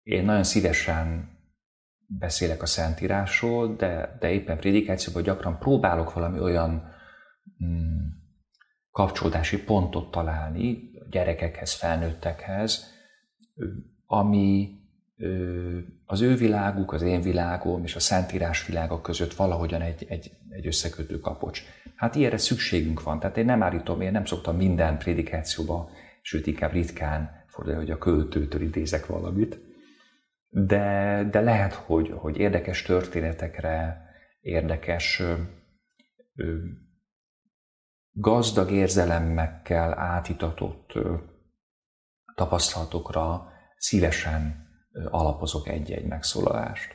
Én nagyon szívesen beszélek a Szentírásról, de éppen prédikációban gyakran próbálok valami olyan kapcsolódási pontot találni gyerekekhez, felnőttekhez, ami az ő világuk, az én világom és a Szentírás világa között valahogyan egy összekötő kapocs. Hát ilyenre szükségünk van. Tehát én nem szoktam minden prédikációba, sőt inkább ritkán fordulni, hogy a költőtől idézek valamit, de lehet, hogy érdekes történetekre, érdekes, gazdag érzelemmekkel átitatott tapasztalatokra szívesen alapozok egy-egy megszólalást.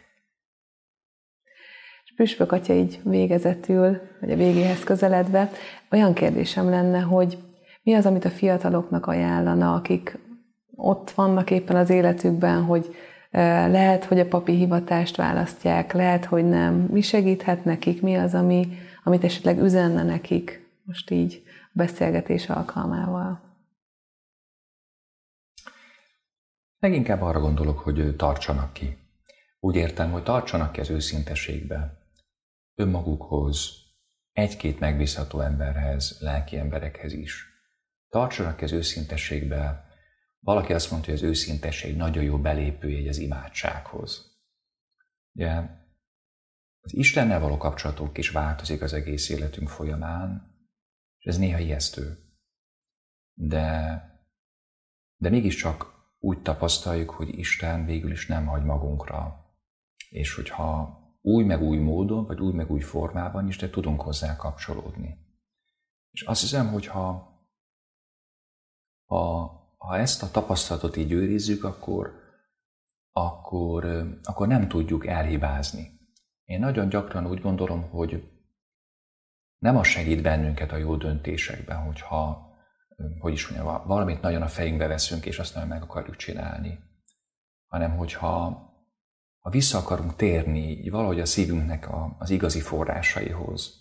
És Püspök atya, így végezetül, vagy a végéhez közeledve, olyan kérdésem lenne, hogy mi az, amit a fiataloknak ajánlana, akik ott vannak éppen az életükben, hogy lehet, hogy a papi hivatást választják, lehet, hogy nem. Mi segíthet nekik? Mi az, amit esetleg üzenne nekik most így a beszélgetés alkalmával? Leginkább arra gondolok, hogy tartsanak ki. Úgy értem, hogy tartsanak ki az őszinteségbe, önmagukhoz, egy-két megbízható emberhez, lelki emberekhez is. Tartsanak ki az őszinteségbe. Valaki azt mondta, hogy az őszintesség nagyon jó belépőjegy az imádsághoz. Ugye, az Istennel való kapcsolatunk is változik az egész életünk folyamán, és ez néha ijesztő. De mégiscsak úgy tapasztaljuk, hogy Isten végül is nem hagy magunkra, és hogyha új meg új módon, vagy új meg új formában is, de tudunk hozzá kapcsolódni. És azt hiszem, hogy ha ezt a tapasztalatot így őrizzük, akkor nem tudjuk elhibázni. Én nagyon gyakran úgy gondolom, hogy nem az segít bennünket a jó döntésekben, hogyha valamit nagyon a fejünkbe veszünk, és azt nagyon meg akarjuk csinálni, hanem hogyha vissza akarunk térni valahogy a szívünknek az igazi forrásaihoz,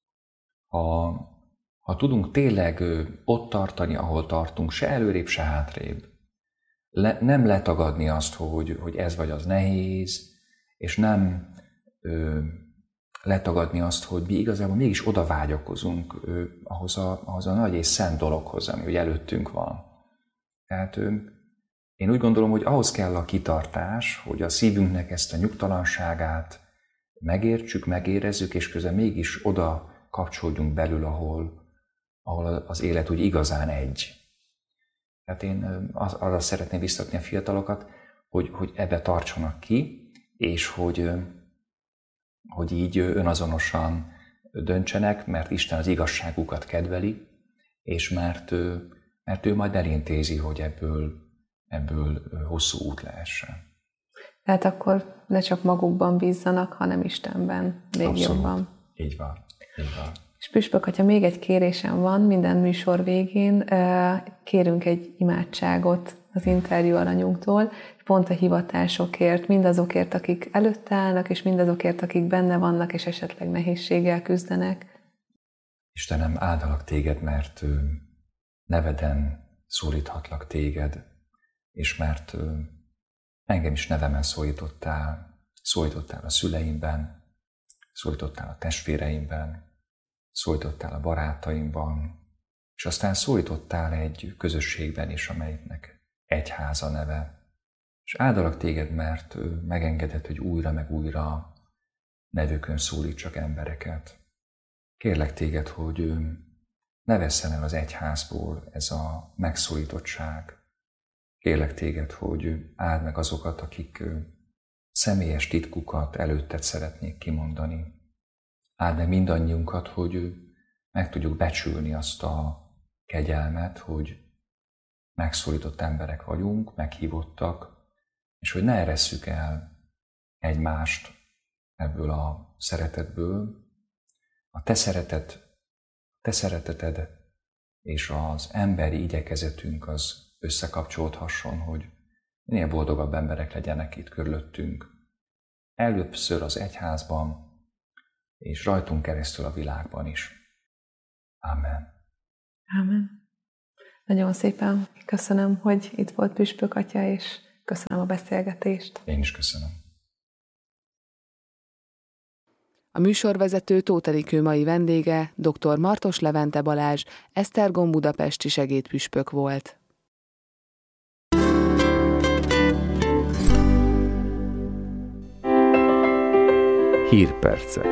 ha tudunk tényleg ott tartani, ahol tartunk, se előrébb, se hátrébb, nem letagadni azt, hogy ez vagy az nehéz, és nem letagadni azt, hogy mi igazából mégis oda vágyakozunk ahhoz a nagy és szent dologhoz, ami ugye előttünk van. Tehát én úgy gondolom, hogy ahhoz kell a kitartás, hogy a szívünknek ezt a nyugtalanságát megértsük, megérezzük, és közben mégis oda kapcsolódjunk belül, ahol az élet úgy igazán egy. Tehát én arra szeretném biztatni a fiatalokat, hogy ebbe tartsanak ki, és hogy így önazonosan döntsenek, mert Isten az igazságukat kedveli, és mert ő majd elintézi, hogy ebből hosszú út lehessen. Tehát akkor ne csak magukban bízzanak, hanem Istenben még Abszolút. Jobban. Így van. És Püspök atya, még egy kérésem van, minden műsor végén kérünk egy imádságot az interjú alanyunktól, pont a hivatásokért, mindazokért, akik előtt állnak, és mindazokért, akik benne vannak, és esetleg nehézséggel küzdenek. Istenem, áldalak téged, mert neveden szólíthatlak téged, és mert engem is nevemen szólítottál a szüleimben, szólítottál a testvéreimben, szólítottál a barátaimban, és aztán szólítottál egy közösségben is, amelynek egyháza neve. És áldalak téged, mert megengedett, hogy újra meg újra nevükön szólítsak embereket. Kérlek téged, hogy ne vesszen el az egyházból ez a megszólítottság. Kérlek téged, hogy áld meg azokat, akik személyes titkukat előtted szeretnék kimondani. Áld meg mindannyiunkat, hogy meg tudjuk becsülni azt a kegyelmet, hogy megszólított emberek vagyunk, meghívottak, és hogy ne eresszük el egymást ebből a szeretetből. A te szereteted és az emberi igyekezetünk az összekapcsolódhasson, hogy minél boldogabb emberek legyenek itt körülöttünk. Először az egyházban, és rajtunk keresztül a világban is. Amen. Amen. Nagyon szépen köszönöm, hogy itt volt Püspök atya, és Köszönöm a beszélgetést. Én is köszönöm. A műsorvezető Tóth Enikő mai vendége dr. Martos Levente Balázs, Esztergom budapesti segédpüspök volt. Hírpercek.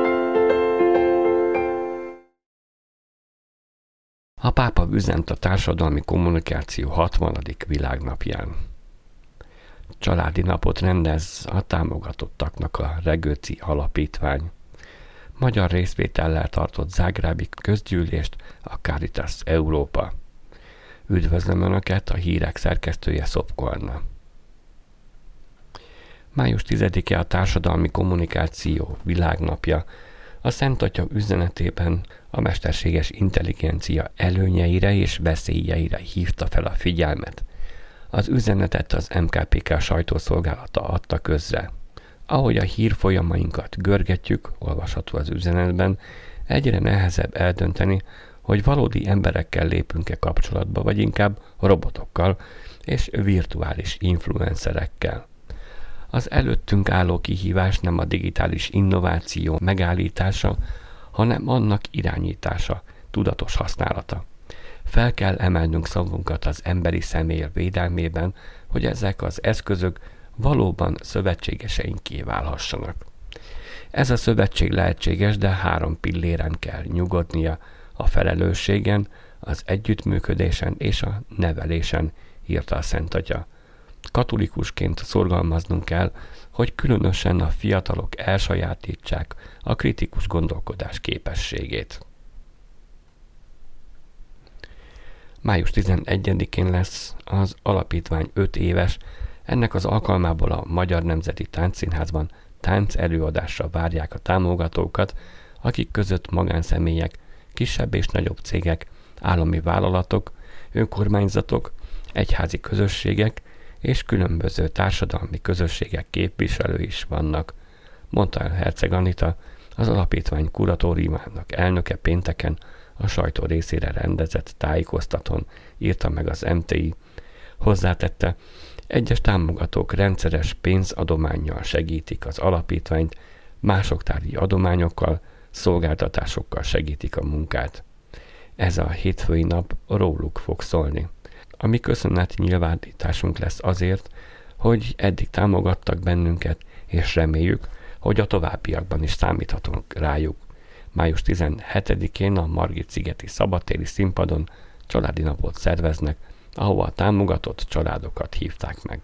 A pápa üzent a társadalmi kommunikáció 60. világnapján. Családi napot rendez a támogatottaknak a Regőci Alapítvány. Magyar részvétellel tartott zágrábi közgyűlést a Caritas Európa. Üdvözlöm Önöket, a hírek szerkesztője Szopkolna. Május 10-e a társadalmi kommunikáció világnapja. A Szent Atya üzenetében a mesterséges intelligencia előnyeire és veszélyeire hívta fel a figyelmet. Az üzenetet az MKPK sajtószolgálata adta közre. Ahogy a hírfolyamainkat görgetjük, olvasható az üzenetben, egyre nehezebb eldönteni, hogy valódi emberekkel lépünk-e kapcsolatba, vagy inkább robotokkal és virtuális influencerekkel. Az előttünk álló kihívás nem a digitális innováció megállítása, hanem annak irányítása, tudatos használata. Fel kell emelnünk szavunkat az emberi személy védelmében, hogy ezek az eszközök valóban szövetségeseink válhassanak. Ez a szövetség lehetséges, de 3 pilléren kell nyugodnia: a felelősségen, az együttműködésen és a nevelésen, írta a Szent Atya. Katolikusként szorgalmaznunk kell, hogy különösen a fiatalok elsajátítsák a kritikus gondolkodás képességét. Május 11-én lesz az alapítvány 5 éves, ennek az alkalmából a Magyar Nemzeti Táncszínházban tánc előadásra várják a támogatókat, akik között magánszemélyek, kisebb és nagyobb cégek, állami vállalatok, önkormányzatok, egyházi közösségek és különböző társadalmi közösségek képviselői is vannak, mondta el Herceg Anita, az alapítvány kuratóriumának elnöke pénteken a sajtó részére rendezett tájékoztatón, írta meg az MTI. Hozzátette, egyes támogatók rendszeres pénzadománnyal segítik az alapítványt, mások tárgyi adományokkal, szolgáltatásokkal segítik a munkát. Ez a hétfői nap róluk fog szólni. A mi köszönetnyilvánításunk lesz azért, hogy eddig támogattak bennünket, és reméljük, hogy a továbbiakban is számíthatunk rájuk. Május 17-én a Margit-szigeti szabadtéri színpadon családi napot szerveznek, ahova a támogatott családokat hívták meg.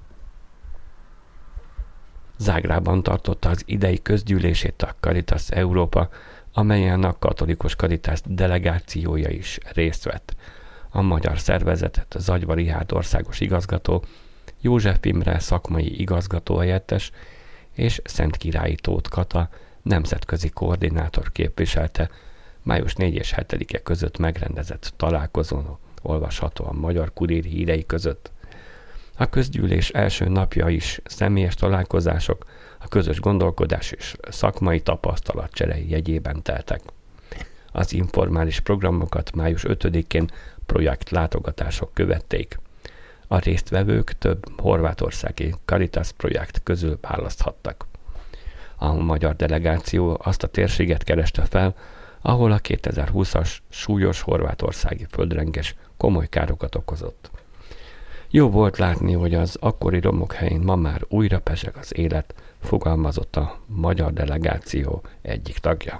Zágrában tartotta az idei közgyűlését a Caritas Európa, amelyen a katolikus Caritas delegációja is részt vett. A magyar szervezetet Zagyva Richárd országos igazgató, József Imre szakmai igazgató helyettes és Szentkirályi Tóth Kata nemzetközi koordinátor képviselte. Május 4 és 7-e között megrendezett találkozón olvasható a Magyar Kurír hírei között. A közgyűlés első napja is személyes találkozások, a közös gondolkodás és szakmai tapasztalatcsere jegyében teltek. Az informális programokat május 5-én projektlátogatások követték. A résztvevők több horvátországi Caritas projekt közül választhattak. A magyar delegáció azt a térséget kereste fel, ahol a 2020-as súlyos horvátországi földrengés komoly károkat okozott. Jó volt látni, hogy az akkori romok helyén ma már újra pezseg az élet, fogalmazott a magyar delegáció egyik tagja.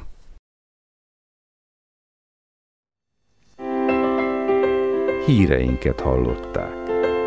Híreinket hallották.